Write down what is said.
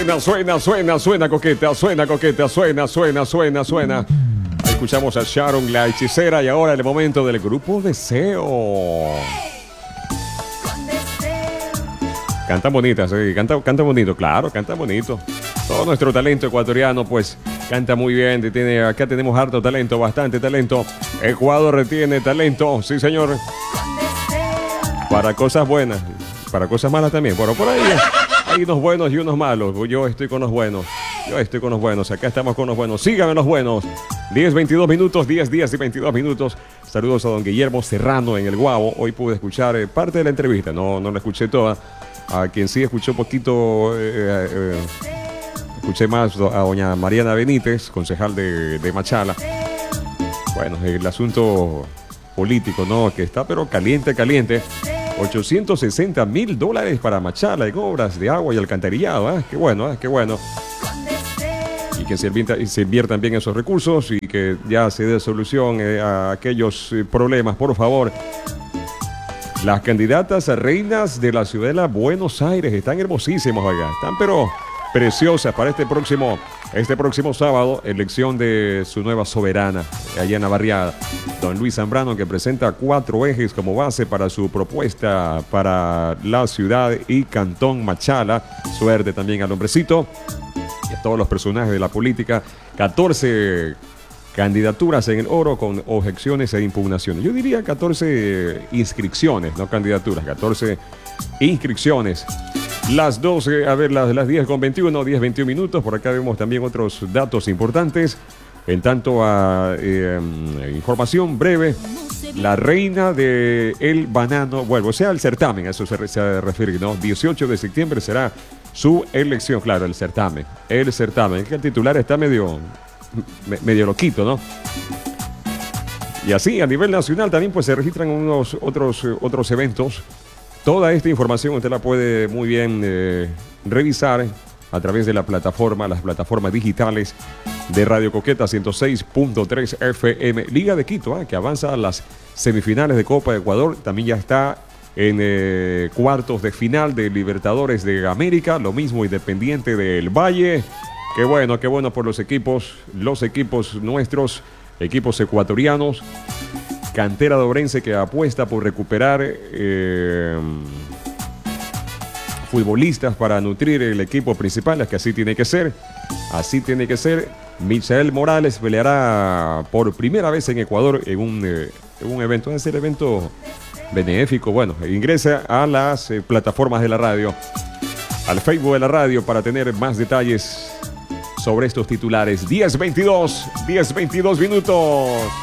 Suena coqueta, suena. Escuchamos a Sharon, la hechicera, y ahora el momento del grupo Deseo. Cantan bonitas, canta bonito, claro, canta bonito. Todo nuestro talento ecuatoriano, pues, canta muy bien. Acá tenemos harto talento, bastante talento. Ecuador tiene talento, sí señor. Para cosas buenas, para cosas malas también. Bueno, por ahí hay unos buenos y unos malos. Yo estoy con los buenos. Acá estamos con los buenos. Síganme los buenos. 10:22 minutos, 10 días y 22 minutos. Saludos a don Guillermo Serrano en el Guavo. Hoy pude escuchar parte de la entrevista. No la escuché toda. A quien sí escuchó poquito, escuché más a doña Mariana Benítez, concejal de Machala. Bueno, el asunto político, ¿no? Que está pero caliente. $860,000 para Machala en obras de agua y alcantarillado. Qué bueno, qué bueno. Y que se inviertan bien esos recursos y que ya se dé solución a aquellos problemas, por favor. Las candidatas a reinas de la ciudad de Buenos Aires están hermosísimas, oiga. Están pero preciosas para este próximo sábado, elección de su nueva soberana allá en la barriada. Don Luis Zambrano, que presenta 4 ejes como base para su propuesta para la ciudad y Cantón Machala. Suerte también al hombrecito y a todos los personajes de la política. 14 candidaturas en el oro con objeciones e impugnaciones. Yo diría 14 inscripciones, no candidaturas, 14 inscripciones. Las 12, las 10:21, 10:21 minutos. Por acá vemos también otros datos importantes. En tanto a información breve, la reina del banano, bueno, o sea, el certamen, a eso se refiere, ¿no? 18 de septiembre será su elección, claro, el certamen. Es que el titular está medio loquito, ¿no? Y así, a nivel nacional también pues se registran unos otros eventos. Toda esta información usted la puede muy bien revisar a través de las plataformas digitales de Radio Coqueta 106.3 FM. Liga de Quito, que avanza a las semifinales de Copa de Ecuador. También ya está en cuartos de final de Libertadores de América. Lo mismo Independiente del Valle. Qué bueno por los equipos nuestros, equipos ecuatorianos. Cantera dobrense que apuesta por recuperar futbolistas para nutrir el equipo principal, es que así tiene que ser. Michael Morales peleará por primera vez en Ecuador en un evento, es el evento benéfico. Bueno, ingresa a las plataformas de la radio, al Facebook de la radio para tener más detalles sobre estos titulares. 10:22 minutos.